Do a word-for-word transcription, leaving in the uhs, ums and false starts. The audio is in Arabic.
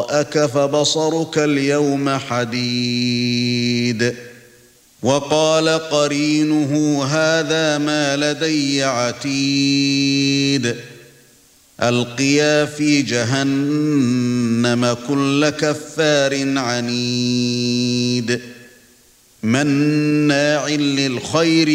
وراءك فبصرك اليوم حديد وقال قرينه هذا ما لدي عتيد ألقيا في جهنم كل كفار عنيد مناع للخير